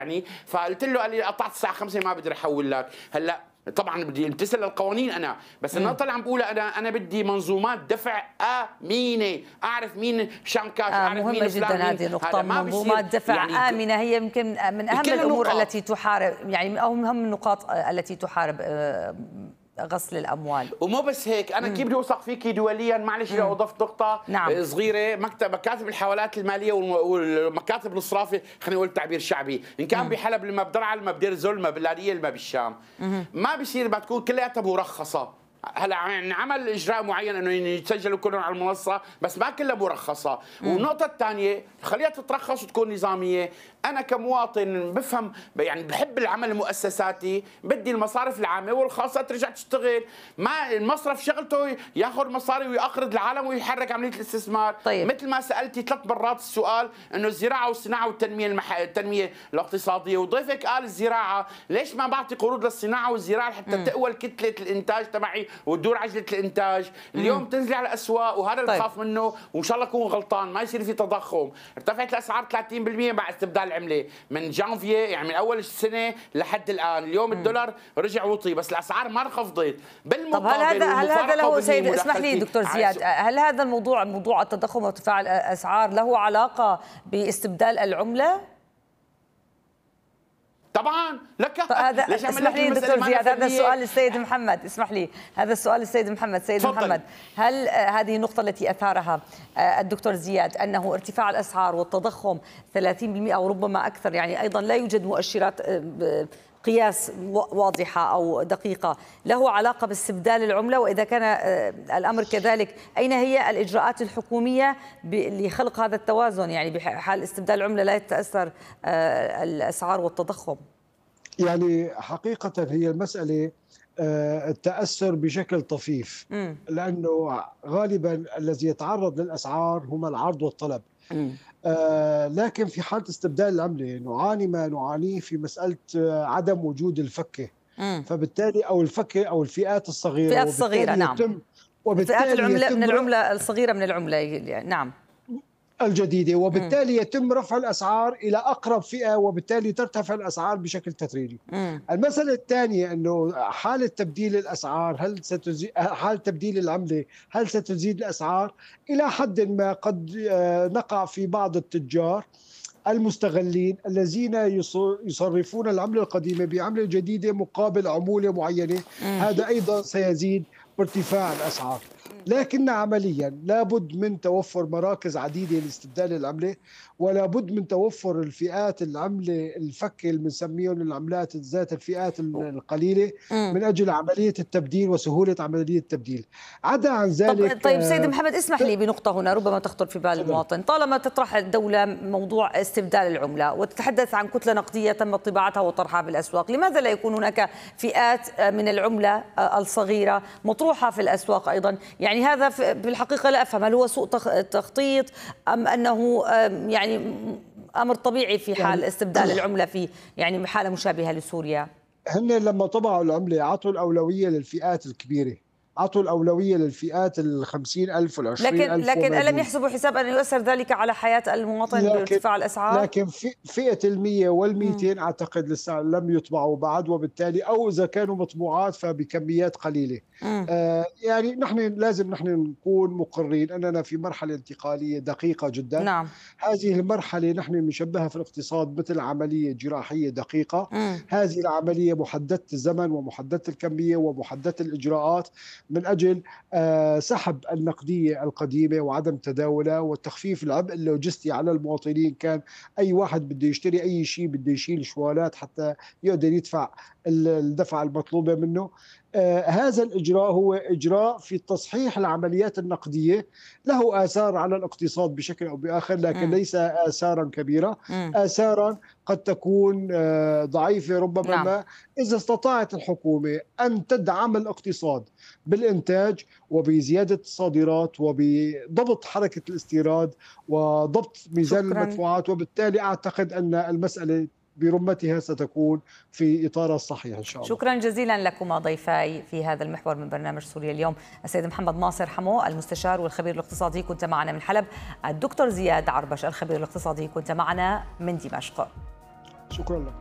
يعني فقلت له، قال لي قطعت الساعه 5 ما بقدر احول لك. هلا طبعا بدي امتثل للقوانين انا، بس النقطه اللي عم بقولها انا بدي منظومات دفع امينه، اعرف مين هشام كاش، اعرف مهمة مين جدا فلان، هذه النقطة. ما منظومات دفع يعني آمنة هي يمكن من أهم الأمور النقاط. التي تحارب، يعني أو من أهم النقاط التي تحارب غسل الأموال. ومو بس هيك، انا كيف بدي اوثق فيكي دوليا؟ معلش لو اضفت نقطه نعم. صغيره، مكاتب الحوالات الماليه والمكاتب الصرافه، خلينا نقول تعبير شعبي، ان كان بحلب لما بدرعا لما بدير زول لما باللاريه لما بالشام، ما بصير ما تكون كلياتها مرخصه. هلا يعني عمل اجراء معين انه يتسجلوا كلهم على المنصه، بس ما كلها مرخصه. والنقطه الثانيه، خليها تترخص وتكون نظاميه. انا كمواطن بفهم، يعني بحب العمل المؤسساتي، بدي المصارف العامه والخاصه ترجع تشتغل. ما المصرف شغلته ياخذ مصاري ويقرض العالم ويحرك عمليه الاستثمار. طيب. مثل ما سالتي 3 مرات السؤال انه الزراعه والصناعه والتنميه التنميه الاقتصاديه، وضيفك قال الزراعه، ليش ما بعطي قروض للصناعه والزراعه حتى تقوى كتله الانتاج تبعي وتدور عجله الانتاج؟ اليوم تنزلي على الاسواق، وهذا اللي بخاف منه، وان شاء الله اكون غلطان، ما يصير في تضخم. ارتفعت الاسعار 30% بعد استبدال العمله من جانفيي، يعني من اول السنه لحد الان. اليوم الدولار رجع وطي، بس الاسعار ما انخفضت. طب هل هذا له سيد، اسمح لي دكتور زياد، هل هذا الموضوع، موضوع التضخم وارتفاع الاسعار، له علاقه باستبدال العمله؟ طبعا لك. هذا اسمح لي دكتور زياد، هذا السؤال للسيد محمد، اسمح لي، هذا السؤال للسيد محمد. سيد محمد، هل هذه النقطة التي أثارها الدكتور زياد، أنه ارتفاع الأسعار والتضخم 30% أو ربما أكثر، يعني أيضا لا يوجد مؤشرات قياس واضحة أو دقيقة، له علاقة باستبدال العملة؟ وإذا كان الأمر كذلك، أين هي الإجراءات الحكومية لخلق هذا التوازن، يعني بحال استبدال العملة لا يتأثر الأسعار والتضخم؟ يعني حقيقة هي المسألة التأثر بشكل طفيف، لأنه غالبا الذي يتعرض للأسعار هم العرض والطلب. لكن في حالة استبدال العملة نعاني ما نعانيه في مسألة عدم وجود الفكة، فبالتالي أو الفكة أو الفئات الصغيرة، الفئات الصغيرة، نعم، وبالتالي فئات العملة من العملة الصغيرة من العملة، يعني نعم، الجديدة، وبالتالي يتم رفع الأسعار إلى أقرب فئة، وبالتالي ترتفع الأسعار بشكل تدريجي. المسألة الثانية أنه حالة تبديل الأسعار، حالة تبديل العملة هل ستزيد الأسعار؟ إلى حد ما قد نقع في بعض التجار المستغلين الذين يصرفون العملة القديمة بعملة جديدة مقابل عمولة معينة، هذا أيضا سيزيد بارتفاع الأسعار. لكن عمليا لابد من توفر مراكز عديدة لاستبدال العملة، ولا بد من توفر الفئات العملة الفكة اللي بنسميهم العملات ذات الفئات القليلة من أجل عملية التبديل وسهولة عملية التبديل. عدا عن ذلك طيب سيد محمد، اسمح لي بنقطة هنا ربما تخطر في بال المواطن. طالما تطرح الدولة موضوع استبدال العملة وتتحدث عن كتلة نقدية تم طباعتها وطرحها بالأسواق، لماذا لا يكون هناك فئات من العملة الصغيرة مطروحة في الأسواق أيضا؟ يعني هذا في الحقيقة لا أفهم، هل هو سوء تخطيط أم أنه يعني أمر طبيعي في حال استبدال العملة في يعني حالة مشابهة لسوريا؟ هن لما طبعوا العملة أعطوا الأولوية للفئات الكبيرة، أعطوا الأولوية للفئات ال50,000 وال20,000. لكن ألم يحسبوا حساب أن يؤثر ذلك على حياة المواطن بارتفاع الأسعار؟ لكن فئة ال100 وال200 أعتقد لسه لم يطبعوا بعد، وبالتالي أو إذا كانوا مطبوعات فبكميات قليلة. يعني نحن لازم نكون مقرين أننا في مرحلة انتقالية دقيقة جدا. نعم. هذه المرحلة نحن نشبهها في الاقتصاد مثل عملية جراحية دقيقة. هذه العملية محددة الزمن ومحددة الكمية ومحددة الإجراءات من أجل سحب النقدية القديمة وعدم تداولها وتخفيف العبء اللوجستي على المواطنين. كان أي واحد بده يشتري أي شيء بده يشيل شوالات حتى يقدر يدفع الدفعة المطلوبة منه. هذا الإجراء هو إجراء في تصحيح العمليات النقدية، له آثار على الاقتصاد بشكل أو بآخر، لكن ليس آثارا كبيرة. آثارا قد تكون ضعيفة ربما. نعم. ما إذا استطاعت الحكومة أن تدعم الاقتصاد بالإنتاج وبزيادة الصادرات وبضبط حركة الاستيراد وضبط ميزان المدفوعات، وبالتالي أعتقد أن المسألة برمتها ستكون في إطارها الصحيح إن شاء الله. شكرا جزيلا لكما ضيفاي في هذا المحور من برنامج سوريا اليوم، السيد محمد ناصر حمو المستشار والخبير الاقتصادي كنت معنا من حلب، الدكتور زياد عربش الخبير الاقتصادي كنت معنا من دمشق. شكرا لك.